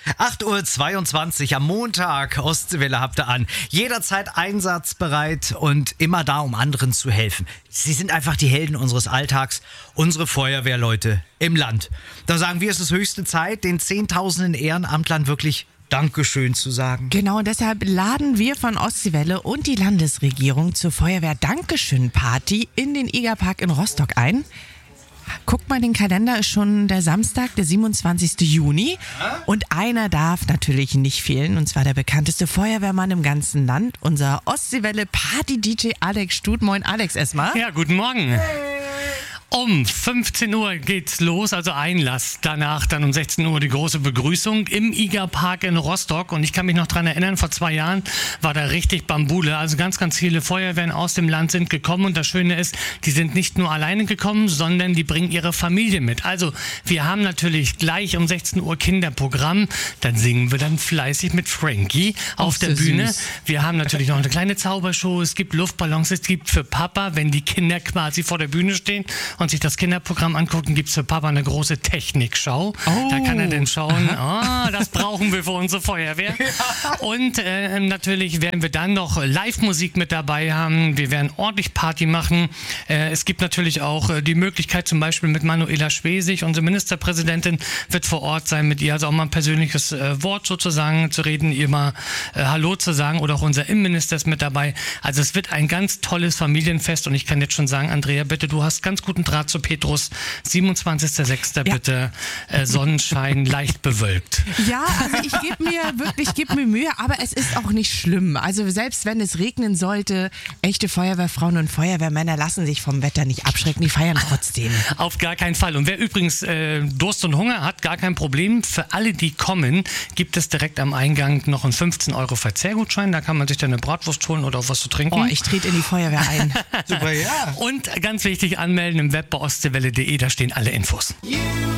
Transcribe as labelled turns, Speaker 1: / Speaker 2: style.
Speaker 1: 8:22 Uhr am Montag. Ostseewelle habt ihr an. Jederzeit einsatzbereit und immer da, um anderen zu helfen. Sie sind einfach die Helden unseres Alltags, unsere Feuerwehrleute im Land. Da sagen wir, es ist höchste Zeit, den Zehntausenden Ehrenamtlern wirklich Dankeschön zu sagen.
Speaker 2: Genau, und deshalb laden wir von Ostseewelle und die Landesregierung zur Feuerwehr-Dankeschön-Party in den Igerpark in Rostock ein. Guckt mal in den Kalender, ist schon der Samstag, der 27. Juni. Und einer darf natürlich nicht fehlen, und zwar der bekannteste Feuerwehrmann im ganzen Land, unser Ostseewelle-Party-DJ Alex Stut. Moin Alex erstmal.
Speaker 3: Ja, guten Morgen. Um 15 Uhr geht's los, also Einlass. Danach dann um 16 Uhr die große Begrüßung im Igerpark in Rostock. Und ich kann mich noch dran erinnern, vor 2 Jahren war da richtig Bambule. Also ganz, ganz viele Feuerwehren aus dem Land sind gekommen. Und das Schöne ist, die sind nicht nur alleine gekommen, sondern die bringen ihre Familie mit. Also wir haben natürlich gleich um 16 Uhr Kinderprogramm. Dann singen wir dann fleißig mit Frankie auf der Bühne.
Speaker 2: Süß.
Speaker 3: Wir haben natürlich noch eine kleine Zaubershow. Es gibt Luftballons. Es gibt für Papa, wenn die Kinder quasi vor der Bühne stehen und sich das Kinderprogramm angucken, gibt es für Papa eine große Technikschau. Da kann er dann schauen, das brauchen wir für unsere Feuerwehr. Und natürlich werden wir dann noch Live-Musik mit dabei haben. Wir werden ordentlich Party machen. Es gibt natürlich auch die Möglichkeit, zum Beispiel mit Manuela Schwesig, unsere Ministerpräsidentin, wird vor Ort sein, mit ihr also auch mal ein persönliches Wort sozusagen zu reden, ihr mal Hallo zu sagen, oder auch unser Innenminister ist mit dabei. Also es wird ein ganz tolles Familienfest, und ich kann jetzt schon sagen, Andrea, bitte, du hast ganz guten Draht zu Petrus. 27.06. bitte, Sonnenschein, leicht bewölkt.
Speaker 2: Ja, also ich gebe mir Mühe, aber es ist auch nicht schlimm. Also selbst wenn es regnen sollte, echte Feuerwehrfrauen und Feuerwehrmänner lassen sich vom Wetter nicht abschrecken, die feiern trotzdem.
Speaker 3: Auf gar keinen Fall. Und wer übrigens Durst und Hunger hat, gar kein Problem. Für alle, die kommen, gibt es direkt am Eingang noch einen 15 € Verzehrgutschein. Da kann man sich dann eine Bratwurst holen oder auch was zu trinken.
Speaker 2: Oh, ich trete in die Feuerwehr ein.
Speaker 1: Super, ja.
Speaker 3: Und ganz wichtig, anmelden im Web bei ostseewelle.de, da stehen alle Infos.